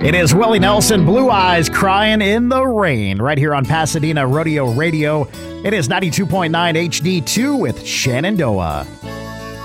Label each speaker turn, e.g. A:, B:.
A: It is Willie Nelson, Blue Eyes Crying in the Rain, right here on Pasadena Rodeo Radio. It is 92.9 HD2 with Shenandoah.